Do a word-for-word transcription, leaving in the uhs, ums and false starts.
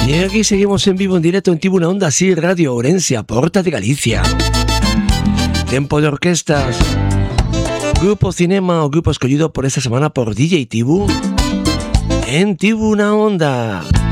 Y aquí seguimos en vivo, en directo en Tribuna Onda, sí, Radio Ourense, a Porta de Galicia. Tempo de orquestas. Grupo Cinema o grupo escollido por esta semana por D J Tibu en Tribuna Onda.